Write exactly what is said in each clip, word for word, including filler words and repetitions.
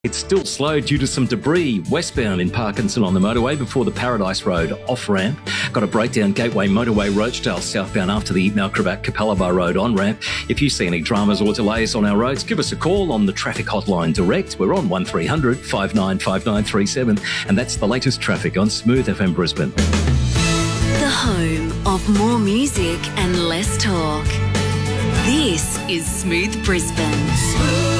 It's still slow due to some debris westbound in Parkinson on the motorway before the Paradise Road off-ramp. Got a breakdown Gateway Motorway Rochedale southbound after the Malcrabat Capalaba Road on-ramp. If you see any dramas or delays on our roads, give us a call on the traffic hotline direct. We're on one three hundred five nine five nine three seven, and that's the latest traffic on Smooth F M Brisbane. The home of more music and less talk. This is Smooth Brisbane. Smooth.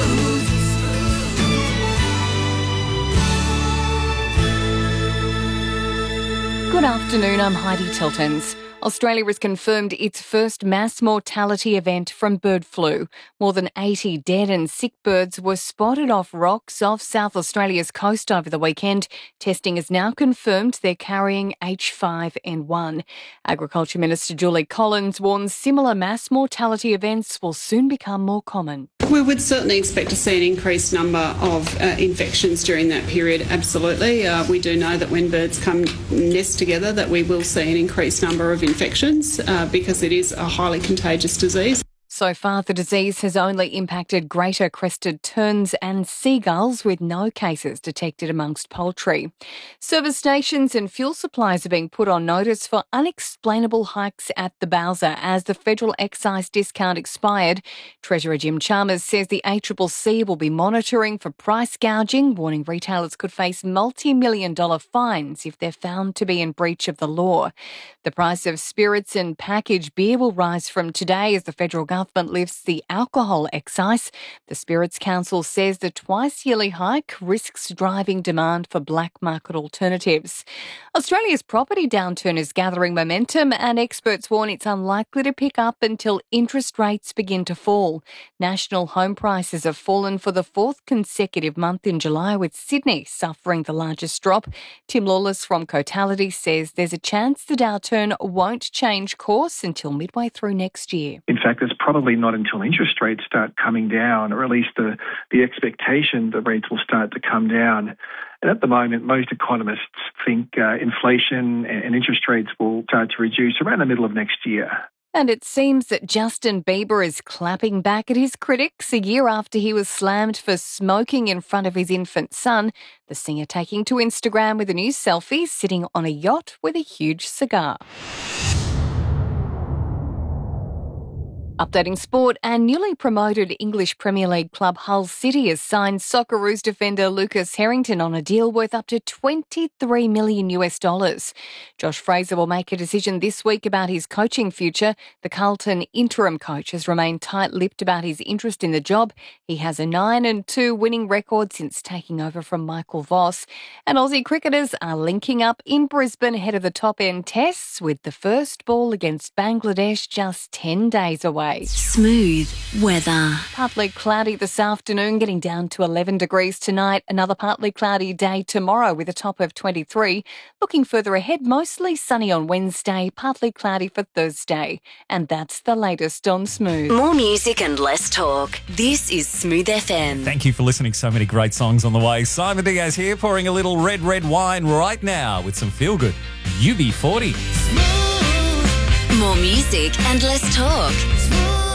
Good afternoon, I'm Heidi Tiltons. Australia has confirmed its first mass mortality event from bird flu. More than eighty dead and sick birds were spotted off rocks off South Australia's coast over the weekend. Testing has now confirmed they're carrying H five N one. Agriculture Minister Julie Collins warns similar mass mortality events will soon become more common. We would certainly expect to see an increased number of uh, infections during that period, absolutely. Uh, we do know that when birds come nest together that we will see an increased number of infections uh, because it is a highly contagious disease. So far, the disease has only impacted greater crested terns and seagulls, with no cases detected amongst poultry. Service stations and fuel supplies are being put on notice for unexplainable hikes at the Bowser as the federal excise discount expired. Treasurer Jim Chalmers says the A C C C will be monitoring for price gouging, warning retailers could face multi-million dollar fines if they're found to be in breach of the law. The price of spirits and packaged beer will rise from today as the federal government Government lifts the alcohol excise. The Spirits Council says the twice-yearly hike risks driving demand for black market alternatives. Australia's property downturn is gathering momentum, and experts warn it's unlikely to pick up until interest rates begin to fall. National home prices have fallen for the fourth consecutive month in July, with Sydney suffering the largest drop. Tim Lawless from Cotality says there's a chance the downturn won't change course until midway through next year. In fact, there's probably not until interest rates start coming down, or at least the, the expectation that rates will start to come down. And at the moment, most economists think uh, inflation and interest rates will start to reduce around the middle of next year. And it seems that Justin Bieber is clapping back at his critics a year after he was slammed for smoking in front of his infant son. The singer taking to Instagram with a new selfie sitting on a yacht with a huge cigar. Updating sport, and newly promoted English Premier League club Hull City has signed Socceroos defender Lucas Harrington on a deal worth up to twenty-three million US dollars. Josh Fraser will make a decision this week about his coaching future. The Carlton interim coach has remained tight-lipped about his interest in the job. He has a nine and two winning record since taking over from Michael Voss. And Aussie cricketers are linking up in Brisbane ahead of the top-end tests, with the first ball against Bangladesh just ten days away. Smooth weather. Partly cloudy this afternoon, getting down to eleven degrees tonight. Another partly cloudy day tomorrow with a top of twenty-three. Looking further ahead, mostly sunny on Wednesday, partly cloudy for Thursday. And that's the latest on Smooth. More music and less talk. This is Smooth F M. Thank you for listening. So many great songs on the way. Simon Diaz here, pouring a little red, red wine right now with some feel-good U B forty. More music and less talk.